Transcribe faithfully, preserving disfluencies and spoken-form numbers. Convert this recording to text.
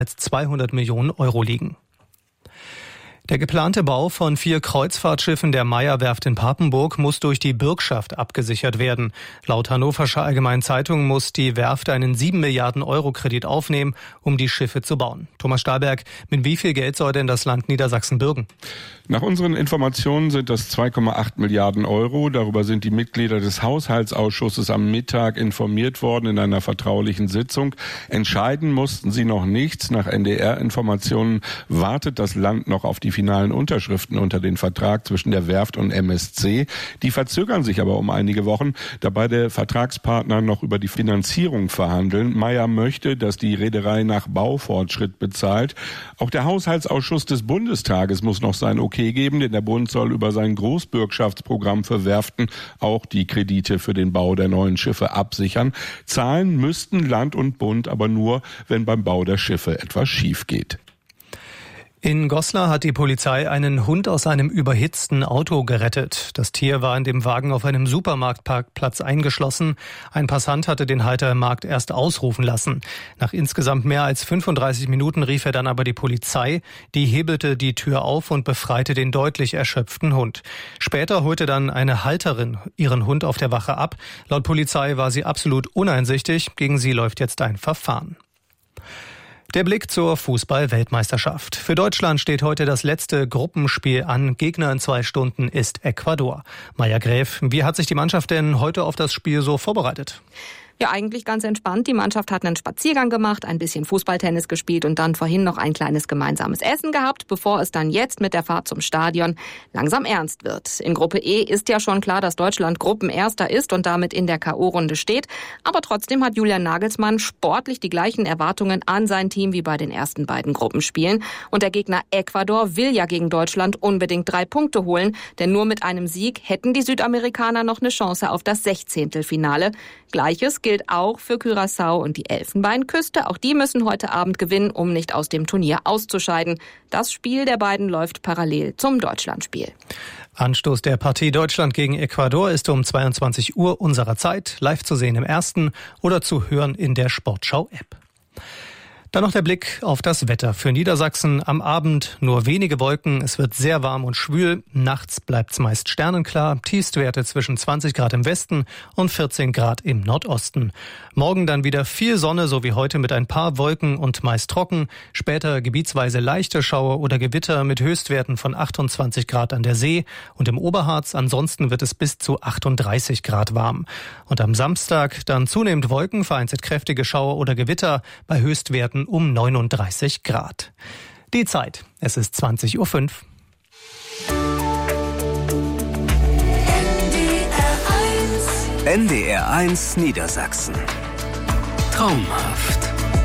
zweihundert Millionen Euro liegen. Der geplante Bau von vier Kreuzfahrtschiffen der Meyer-Werft in Papenburg muss durch die Bürgschaft abgesichert werden. Laut Hannoverscher Allgemeinen Zeitung muss die Werft einen sieben Milliarden Euro Kredit aufnehmen, um die Schiffe zu bauen. Thomas Stahlberg, mit wie viel Geld soll denn das Land Niedersachsen bürgen? Nach unseren Informationen sind das zwei Komma acht Milliarden Euro. Darüber sind die Mitglieder des Haushaltsausschusses am Mittag informiert worden in einer vertraulichen Sitzung. Entscheiden mussten sie noch nicht. Nach N D R-Informationen wartet das Land noch auf die finalen Unterschriften unter den Vertrag zwischen der Werft und M S C. Die verzögern sich aber um einige Wochen, da beide Vertragspartner noch über die Finanzierung verhandeln. Meyer möchte, dass die Reederei nach Baufortschritt bezahlt. Auch der Haushaltsausschuss des Bundestages muss noch sein Okay geben, denn der Bund soll über sein Großbürgschaftsprogramm für Werften auch die Kredite für den Bau der neuen Schiffe absichern. Zahlen müssten Land und Bund aber nur, wenn beim Bau der Schiffe etwas schief geht. In Goslar hat die Polizei einen Hund aus einem überhitzten Auto gerettet. Das Tier war in dem Wagen auf einem Supermarktparkplatz eingeschlossen. Ein Passant hatte den Halter im Markt erst ausrufen lassen. Nach insgesamt mehr als fünfunddreißig Minuten rief er dann aber die Polizei. Die hebelte die Tür auf und befreite den deutlich erschöpften Hund. Später holte dann eine Halterin ihren Hund auf der Wache ab. Laut Polizei war sie absolut uneinsichtig. Gegen sie läuft jetzt ein Verfahren. Der Blick zur Fußball-Weltmeisterschaft. Für Deutschland steht heute das letzte Gruppenspiel an. Gegner in zwei Stunden ist Ecuador. Maja Gräf, wie hat sich die Mannschaft denn heute auf das Spiel so vorbereitet? Ja, eigentlich ganz entspannt. Die Mannschaft hat einen Spaziergang gemacht, ein bisschen Fußballtennis gespielt und dann vorhin noch ein kleines gemeinsames Essen gehabt, bevor es dann jetzt mit der Fahrt zum Stadion langsam ernst wird. In Gruppe E ist ja schon klar, dass Deutschland Gruppenerster ist und damit in der K O-Runde steht. Aber trotzdem hat Julian Nagelsmann sportlich die gleichen Erwartungen an sein Team wie bei den ersten beiden Gruppenspielen. Und der Gegner Ecuador will ja gegen Deutschland unbedingt drei Punkte holen, denn nur mit einem Sieg hätten die Südamerikaner noch eine Chance auf das Sechzehntelfinale. Gleiches gilt auch für Curaçao und die Elfenbeinküste. Auch die müssen heute Abend gewinnen, um nicht aus dem Turnier auszuscheiden. Das Spiel der beiden läuft parallel zum Deutschlandspiel. Anstoß der Partie Deutschland gegen Ecuador ist um zweiundzwanzig Uhr unserer Zeit, live zu sehen im Ersten oder zu hören in der Sportschau-App. Dann noch der Blick auf das Wetter für Niedersachsen. Am Abend nur wenige Wolken, es wird sehr warm und schwül. Nachts bleibt es meist sternenklar, Tiefstwerte zwischen zwanzig Grad im Westen und vierzehn Grad im Nordosten. Morgen dann wieder viel Sonne, so wie heute mit ein paar Wolken und meist trocken. Später gebietsweise leichte Schauer oder Gewitter mit Höchstwerten von achtundzwanzig Grad an der See. Und im Oberharz ansonsten wird es bis zu achtunddreißig Grad warm. Und am Samstag dann zunehmend Wolken, vereinzelt kräftige Schauer oder Gewitter bei Höchstwerten um neununddreißig Grad. Die Zeit, es ist zwanzig Uhr fünf. N D R eins Niedersachsen. Traumhaft.